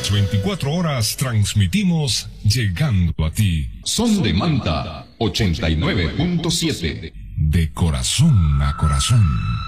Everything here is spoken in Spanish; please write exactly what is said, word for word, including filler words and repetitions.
Las veinticuatro horas transmitimos llegando a ti. Son de Manta ochenta y nueve punto siete. De corazón a corazón.